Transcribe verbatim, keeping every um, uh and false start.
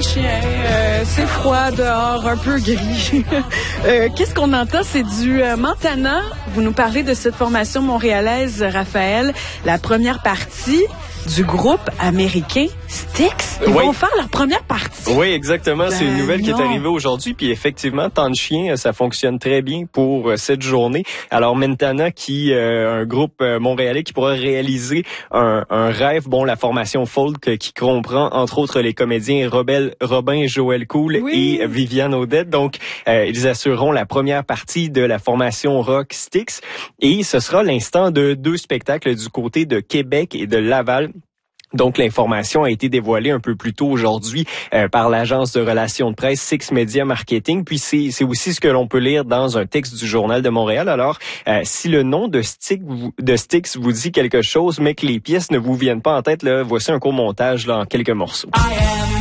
de chien, euh, c'est froid dehors, un peu gris. euh, qu'est-ce qu'on entend? C'est du euh, Montana. Vous nous parlez de cette formation montréalaise, Raphaël. La première partie du groupe américain Styx. Ils oui. vont faire leur première partie. Oui, exactement. Ben c'est une nouvelle non. qui est arrivée aujourd'hui. Puis effectivement, Temps de chien, ça fonctionne très bien pour euh, cette journée. Alors Montana, qui euh, un groupe euh, montréalais qui pourra réaliser un, un rêve. Bon, la formation folk euh, qui comprend entre autres les comédiens Robel, Robin Joël Cool oui. et Viviane Odette. Donc, euh, ils assureront la première partie de la formation rock Styx. Et ce sera l'instant de deux spectacles du côté de Québec et de Laval. Donc, l'information a été dévoilée un peu plus tôt aujourd'hui euh, par l'agence de relations de presse Six Media Marketing. Puis, c'est, c'est aussi ce que l'on peut lire dans un texte du Journal de Montréal. Alors, euh, si le nom de Styx, de Styx vous dit quelque chose, mais que les pièces ne vous viennent pas en tête, là, voici un court montage là, en quelques morceaux. I am